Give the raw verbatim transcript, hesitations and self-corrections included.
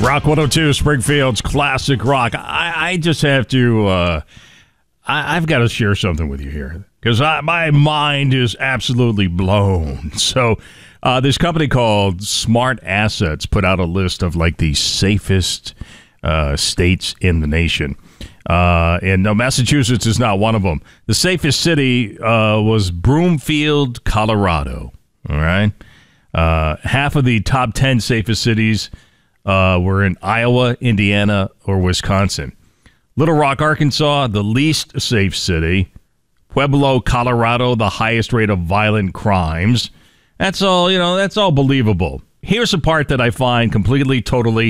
Rock one oh two, Springfield's classic rock. I, I just have to, uh, I, I've got to share something with you here because my mind is absolutely blown. So uh, this company called Smart Assets put out a list of like the safest uh, states in the nation. Uh, and no, Massachusetts is not one of them. The safest city uh, was Broomfield, Colorado. All right. Uh, half of the top ten safest cities Uh, we're in Iowa, Indiana, or Wisconsin. Little Rock, Arkansas, the least safe city. Pueblo, Colorado, the highest rate of violent crimes. That's all, you know, that's all believable. Here's the part that I find completely, totally